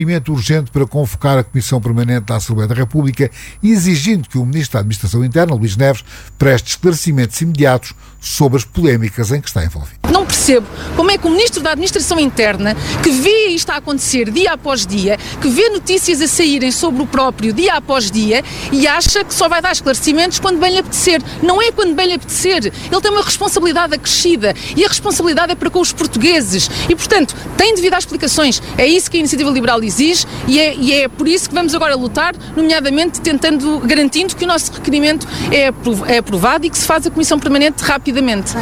urgente para convocar a Comissão Permanente da Assembleia da República, exigindo que o Ministro da Administração Interna, Luís Neves, preste esclarecimentos imediatos sobre as polémicas em que está envolvido. Não percebo como é que o Ministro da Administração Interna, que vê isto a acontecer dia após dia, que vê notícias a saírem sobre o próprio dia após dia e acha que só vai dar esclarecimentos quando bem lhe apetecer. Não é quando bem lhe apetecer. Ele tem uma responsabilidade acrescida e a responsabilidade é para com os portugueses e, portanto, tem de vir dar explicações. É isso que a Iniciativa Liberal exige e é por isso que vamos agora lutar, nomeadamente garantindo que o nosso requerimento é aprovado e que se faz a Comissão Permanente rapidamente.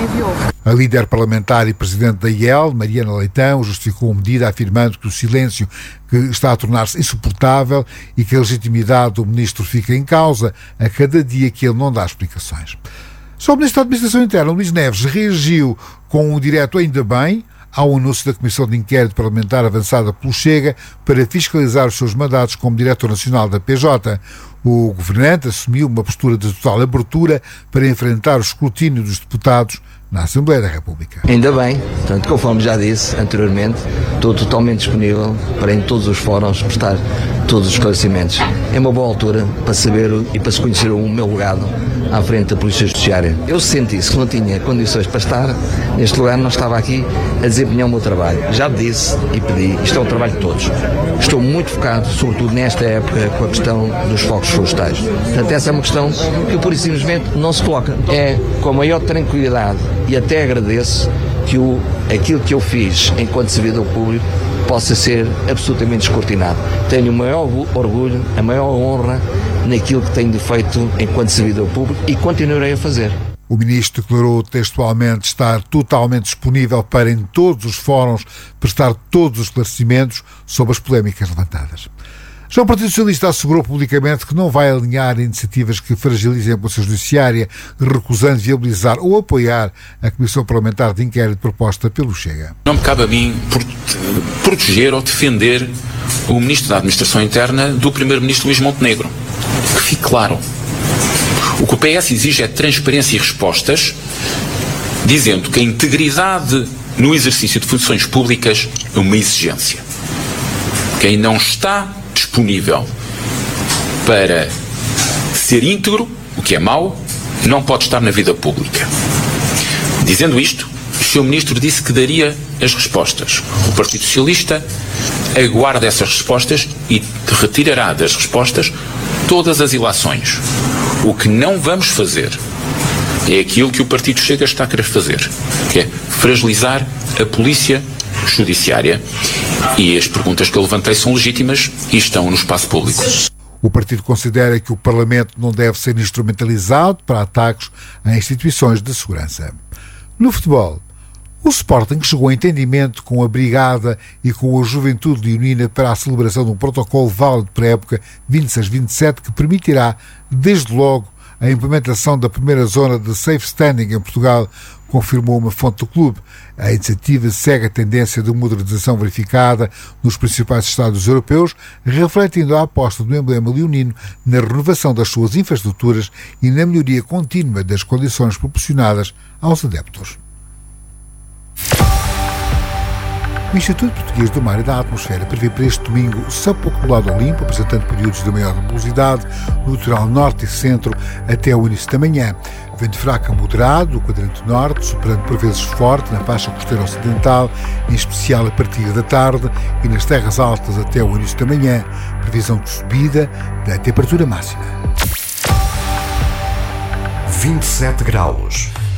A líder parlamentar e presidente da IEL, Mariana Leitão, justificou a medida afirmando que o silêncio que está a tornar-se insuportável e que a legitimidade do ministro fica em causa a cada dia que ele não dá explicações. Só o Ministro da Administração Interna, Luís Neves, reagiu com um direto ainda bem ao anúncio da Comissão de Inquérito Parlamentar avançada pelo Chega para fiscalizar os seus mandatos como Diretor Nacional da PJ. O governante assumiu uma postura de total abertura para enfrentar o escrutínio dos deputados na Assembleia da República. Ainda bem, portanto, conforme já disse anteriormente, estou totalmente disponível para em todos os fóruns prestar todos os esclarecimentos. É uma boa altura para saber e para se conhecer o meu legado à frente da Polícia Judiciária. Eu senti-se que não tinha condições para estar neste lugar, não estava aqui a desempenhar o meu trabalho. Já disse e pedi, isto é um trabalho de todos. Estou muito focado, sobretudo nesta época, com a questão dos focos florestais. Portanto, essa é uma questão que pura e simplesmente não se coloca. É com a maior tranquilidade e até agradeço que aquilo que eu fiz enquanto servidor público possa ser absolutamente escrutinado. Tenho o maior orgulho, a maior honra naquilo que tenho feito enquanto servidor público e continuarei a fazer. O Ministro declarou textualmente estar totalmente disponível para, em todos os fóruns, prestar todos os esclarecimentos sobre as polémicas levantadas. Já o Partido Socialista assegurou publicamente que não vai alinhar iniciativas que fragilizem a Polícia Judiciária, recusando viabilizar ou apoiar a Comissão Parlamentar de Inquérito proposta pelo Chega. Não me cabe a mim proteger ou defender o Ministro da Administração Interna do Primeiro-Ministro Luís Montenegro. Que fique claro. O que o PS exige é transparência e respostas, dizendo que a integridade no exercício de funções públicas é uma exigência. Quem não está disponível para ser íntegro, o que é mau, não pode estar na vida pública. Dizendo isto, o Sr. Ministro disse que daria as respostas. O Partido Socialista aguarda essas respostas e retirará das respostas todas as ilações. O que não vamos fazer é aquilo que o Partido Chega está a querer fazer, que é fragilizar a Polícia Judiciária. E as perguntas que eu levantei são legítimas e estão no espaço público. O partido considera que o Parlamento não deve ser instrumentalizado para ataques a instituições de segurança. No futebol, o Sporting chegou a entendimento com a Brigada e com a Juventude Leonina para a celebração de um protocolo válido para a época 26-27 que permitirá, desde logo, a implementação da primeira zona de safe standing em Portugal, confirmou uma fonte do clube. A iniciativa segue a tendência de modernização verificada nos principais estados europeus, refletindo a aposta do emblema leonino na renovação das suas infraestruturas e na melhoria contínua das condições proporcionadas aos adeptos. O Instituto Português do Mar e da Atmosfera prevê para este domingo céu pouco nublado ou limpo, apresentando períodos de maior nebulosidade no litoral norte e centro até o início da manhã. Vento fraco a moderado do quadrante norte, superando por vezes forte na faixa costeira ocidental, em especial a partir da tarde, e nas terras altas até o início da manhã. Previsão de subida da temperatura máxima. 27 graus.